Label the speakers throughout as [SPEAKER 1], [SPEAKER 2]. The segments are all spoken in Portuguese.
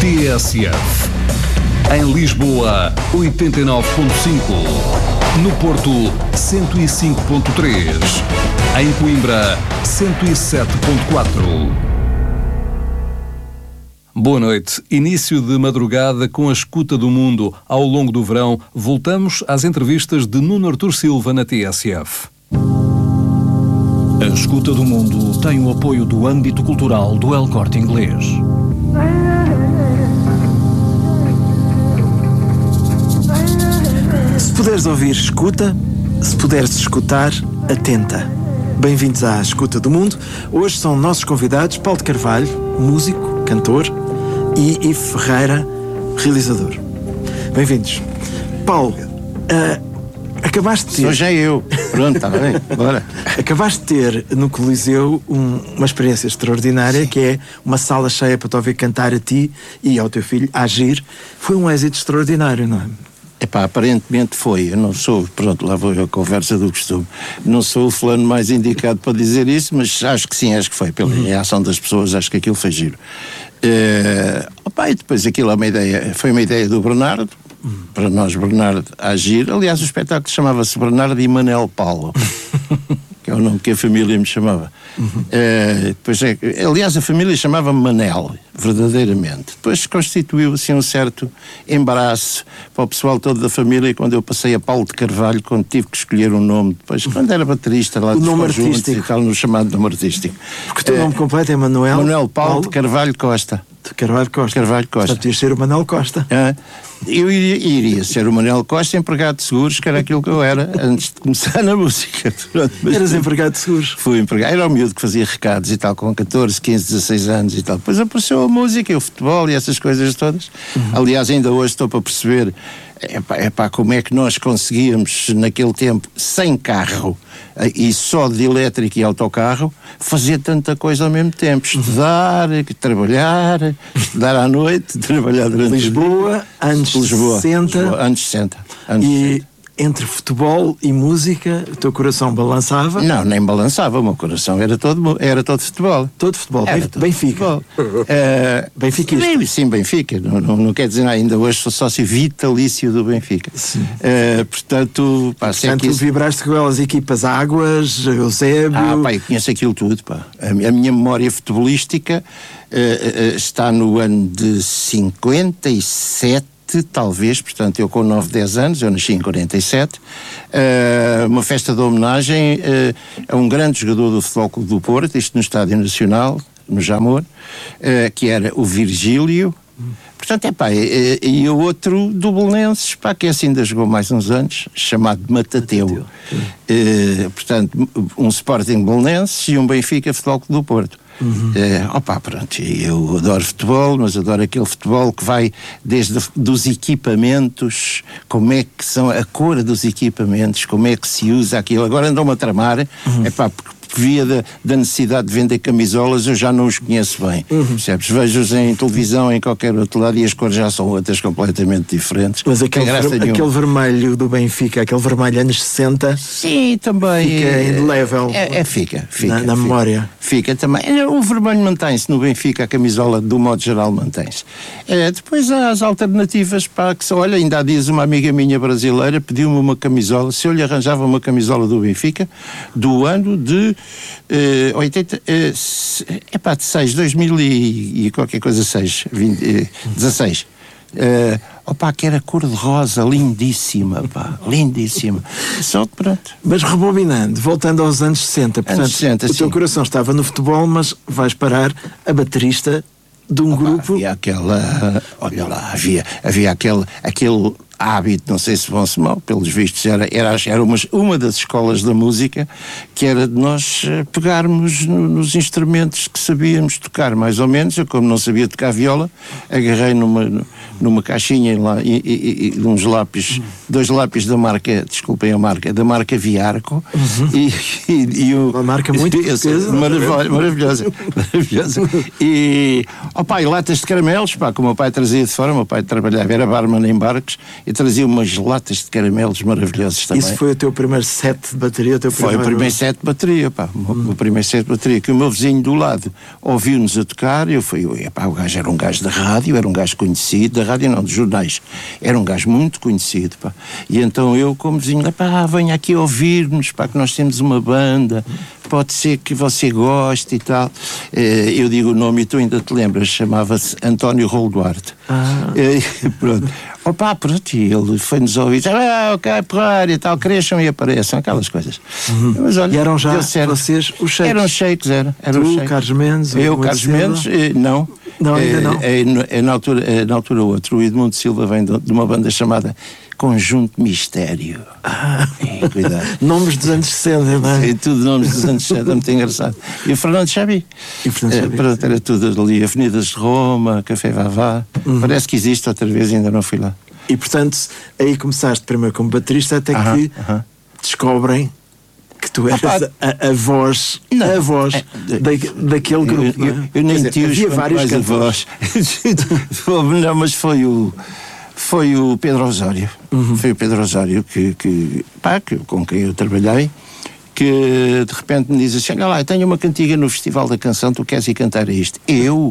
[SPEAKER 1] TSF. Em Lisboa, 89.5. No Porto, 105.3. Em Coimbra, 107.4. Boa noite. Início de madrugada com a escuta do mundo. Ao longo do verão, voltamos às entrevistas de Nuno Artur Silva na TSF.
[SPEAKER 2] A escuta do mundo tem o apoio do âmbito cultural do El Corte Inglês.
[SPEAKER 3] Se puderes ouvir, escuta. Se puderes escutar, atenta. Bem-vindos à Escuta do Mundo. Hoje são nossos convidados Paulo de Carvalho, músico, cantor, e Ivo Ferreira, realizador. Bem-vindos. Paulo, acabaste de ter...
[SPEAKER 4] Sou já eu. Pronto, está bem, bora.
[SPEAKER 3] Acabaste de ter no Coliseu uma experiência extraordinária. Sim. Que é uma sala cheia para te ouvir cantar a ti e ao teu filho, a Agir. Foi um êxito extraordinário, não é?
[SPEAKER 4] Epá, aparentemente foi. Eu não sou, pronto, lá vou eu a conversa do costume. Não sou o fulano mais indicado para dizer isso, mas acho que sim, acho que foi. Pela reação das pessoas, acho que aquilo foi giro. E depois aquilo foi uma ideia do Bernardo. Para nós, Bernardo a Agir. Aliás, o espetáculo chamava-se Bernardo e Manel Paulo, que é o nome que a família me chamava. Aliás, a família chamava-me Manel, verdadeiramente. Depois constituiu assim um certo embaraço para o pessoal todo da família quando eu passei a Paulo de Carvalho, quando tive que escolher um nome. Depois, quando era baterista lá dos conjuntos e tal, no chamado nome artístico.
[SPEAKER 3] Porque o teu nome completo é
[SPEAKER 4] Manuel Paulo de Carvalho Costa.
[SPEAKER 3] De Carvalho Costa.
[SPEAKER 4] Carvalho Costa.
[SPEAKER 3] Portanto, ias ser o Manuel Costa.
[SPEAKER 4] Eu iria ser o Manuel Costa, empregado de seguros, que era aquilo que eu era antes de começar na música.
[SPEAKER 3] Eras empregado de seguros?
[SPEAKER 4] Fui empregado. Era o miúdo que fazia recados e tal, com 14, 15, 16 anos e tal. Depois apareceu a música e o futebol e essas coisas todas. Aliás, ainda hoje estou para perceber como é que nós conseguíamos, naquele tempo, sem carro e só de elétrico e autocarro, fazer tanta coisa ao mesmo tempo. Estudar, trabalhar, estudar à noite, trabalhar durante
[SPEAKER 3] Lisboa, anos 60.
[SPEAKER 4] Anos 60.
[SPEAKER 3] Entre futebol e música, o teu coração balançava?
[SPEAKER 4] Não, nem balançava, o meu coração era todo futebol.
[SPEAKER 3] Todo futebol, Benfica.
[SPEAKER 4] Benfica. Sim, Benfica. Não quer dizer nada, ainda hoje sou sócio vitalício do Benfica. Portanto,
[SPEAKER 3] tu vibraste com aquelas equipas Águas, Eusébio...
[SPEAKER 4] Eu conheço aquilo tudo, pá. A minha memória futebolística está no ano de 57, talvez, portanto, eu com 9, 10 anos, eu nasci em 47, uma festa de homenagem a um grande jogador do Futebol Clube do Porto, isto no Estádio Nacional, no Jamor, que era o Virgílio. Portanto, e o outro do Belenenses, que assim ainda jogou mais uns anos, chamado Matateu. Portanto, um Sporting Belenenses e um Benfica Futebol Clube do Porto. Pronto, eu adoro futebol, mas adoro aquele futebol que vai desde dos equipamentos, como é que são a cor dos equipamentos, como é que se usa aquilo. Agora andam-me a tramar, porque via da necessidade de vender camisolas, eu já não os conheço bem, percebes? Vejo-os em televisão, em qualquer outro lado, e as cores já são outras completamente diferentes.
[SPEAKER 3] Mas aquele vermelho do Benfica, aquele vermelho anos 60,
[SPEAKER 4] sim, também
[SPEAKER 3] fica indelével.
[SPEAKER 4] Fica
[SPEAKER 3] na memória.
[SPEAKER 4] Fica também. O vermelho mantém-se no Benfica, a camisola do modo geral mantém-se. Depois há as alternativas, que são, olha, ainda há dias uma amiga minha brasileira pediu-me uma camisola, se eu lhe arranjava uma camisola do Benfica, do ano de 2000 e qualquer coisa, 16. Que era cor-de-rosa, lindíssima, lindíssima. Só que pronto.
[SPEAKER 3] Mas rebobinando, voltando aos anos 60, portanto,
[SPEAKER 4] anos 60,
[SPEAKER 3] o teu coração estava no futebol, mas vais parar a baterista de um grupo...
[SPEAKER 4] Havia aquela... Olha lá, havia aquele hábito, não sei se bom ou se mau, pelos vistos era uma das escolas da música, que era de nós pegarmos nos instrumentos que sabíamos tocar, mais ou menos. Eu, como não sabia tocar viola, agarrei numa caixinha lá, e uns lápis, 2 lápis da marca, desculpem a marca, da marca Viarco,
[SPEAKER 3] uma marca muito portuguesa,
[SPEAKER 4] maravilhosa. E latas de caramelos, que o meu pai trazia de fora. O meu pai trabalhava, era barman em barcos, e trazia umas latas de caramelos maravilhosos também.
[SPEAKER 3] Isso foi o teu primeiro set de bateria?
[SPEAKER 4] Foi o primeiro set de bateria, pá. O primeiro set de bateria, que o meu vizinho do lado ouviu-nos a tocar, o gajo era um gajo da rádio, era um gajo conhecido, da rádio não, dos jornais, era um gajo muito conhecido, pá. E então eu, como vizinho, pá, venha aqui ouvir-nos, pá, que nós temos uma banda, pode ser que você goste e tal. Eu digo o nome e tu ainda te lembras, chamava-se António Rolo Duarte. Pronto. Pronto, e ele foi-nos ouvir, ok, porra, e tal, cresçam e apareçam, aquelas coisas. Mas olha,
[SPEAKER 3] e eram já vocês os shakes?
[SPEAKER 4] Eram shakes, era.
[SPEAKER 3] Tu, Carlos Mendes?
[SPEAKER 4] Eu, Carlos Mendes, não.
[SPEAKER 3] Não, ainda não.
[SPEAKER 4] Na altura outro, o Edmundo Silva vem de uma banda chamada Conjunto Mistério. Cuidado.
[SPEAKER 3] Nomes dos anos 60, não é?
[SPEAKER 4] Tudo nomes dos anos 60, muito engraçado. E o Fernando Xabi. Pronto, era tudo ali, Avenidas de Roma, Café Vavá. Parece que existe outra vez e ainda não fui lá.
[SPEAKER 3] E portanto, aí começaste primeiro como baterista até que descobrem que tu eras a voz, daquele grupo.
[SPEAKER 4] Eu nem tinha
[SPEAKER 3] havia vários cantores.
[SPEAKER 4] Não, mas foi o Pedro Osório. Foi o Pedro Osório com quem eu trabalhei, que de repente me diz assim: olha lá, eu tenho uma cantiga no Festival da Canção, tu queres ir cantar a isto? Eu?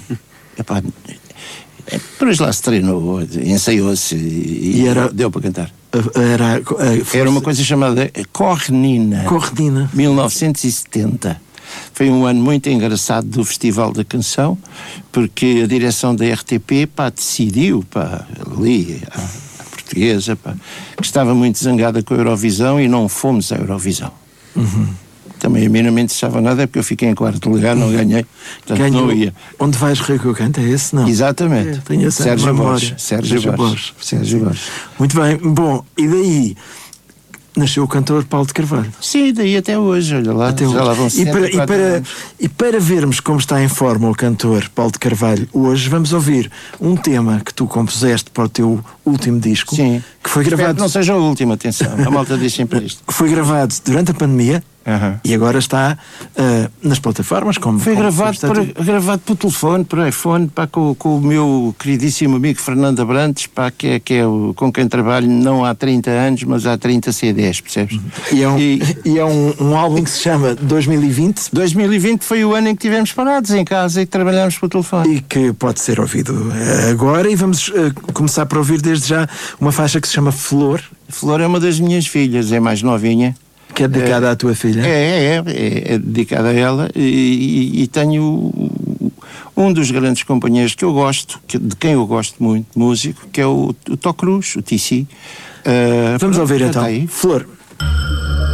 [SPEAKER 4] Depois lá se treinou, ensaiou-se e deu para cantar. Era uma coisa chamada Correnina. 1970. Foi um ano muito engraçado do Festival da Canção, porque a direção da RTP decidiu, ali, a portuguesa, que estava muito zangada com a Eurovisão e não fomos à Eurovisão. Também a mim não me interessava nada, porque eu fiquei em quarto lugar, não ganhei, portanto não ia.
[SPEAKER 3] Onde vais rir que eu canto, é esse, não?
[SPEAKER 4] Exatamente.
[SPEAKER 3] Tenho essa
[SPEAKER 4] Sérgio
[SPEAKER 3] memória.
[SPEAKER 4] Borges. Sérgio Borges.
[SPEAKER 3] Muito bem, bom, e daí nasceu o cantor Paulo de Carvalho.
[SPEAKER 4] Sim, daí até hoje, olha lá.
[SPEAKER 3] Até
[SPEAKER 4] já lá vão
[SPEAKER 3] e para vermos como está em forma o cantor Paulo de Carvalho hoje, vamos ouvir um tema que tu compuseste para o teu último disco.
[SPEAKER 4] Sim.
[SPEAKER 3] Que foi gravado.
[SPEAKER 4] Que não seja o último, atenção. A malta diz sempre isto.
[SPEAKER 3] Foi gravado durante a pandemia. E agora está nas plataformas.
[SPEAKER 4] Foi gravado por telefone, por iPhone, com o meu queridíssimo amigo Fernando Abrantes, que é com quem trabalho não há 30 anos, mas há 30 CDs, percebes?
[SPEAKER 3] E é um álbum que se chama 2020.
[SPEAKER 4] 2020 foi o ano em que estivemos parados em casa e que trabalhamos por telefone.
[SPEAKER 3] E que pode ser ouvido agora, e vamos começar por ouvir desde já uma faixa que se chama Flor.
[SPEAKER 4] Flor é uma das minhas filhas, é mais novinha.
[SPEAKER 3] Que é dedicada à tua filha?
[SPEAKER 4] É dedicada a ela, e tenho um dos grandes companheiros que eu gosto, de quem eu gosto muito, músico, que é o Tó Cruz, o TC.
[SPEAKER 3] Vamos ouvir então.
[SPEAKER 4] Aí.
[SPEAKER 3] Flor.